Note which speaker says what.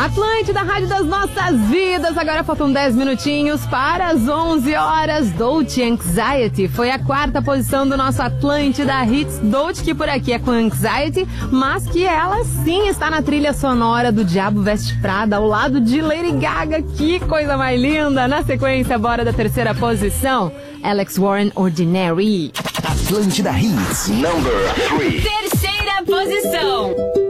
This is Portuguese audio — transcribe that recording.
Speaker 1: Atlântida, rádio das nossas vidas. Agora faltam 10 minutinhos para as 11 horas. Dolce Anxiety foi a 4ª posição do nosso Atlântida Hits. Dolce, que por aqui é com Anxiety, mas que ela sim está na trilha sonora do Diabo Veste Prada, ao lado de Lady Gaga. Que coisa mais linda. Na sequência, bora da 3ª posição, Alex Warren, Ordinary.
Speaker 2: Atlântida Hits, number 3.
Speaker 3: Terceira posição.